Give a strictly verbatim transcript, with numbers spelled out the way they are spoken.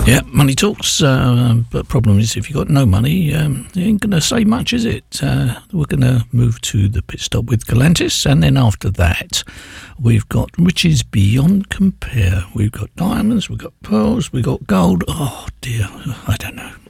Yeah, money talks, uh, but problem is if you've got no money, um, it ain't going to say much, is it? Uh, we're going to move to the pit stop with Galantis, and then after that, we've got riches beyond compare. We've got diamonds, we've got pearls, we've got gold. Oh, dear, I don't know.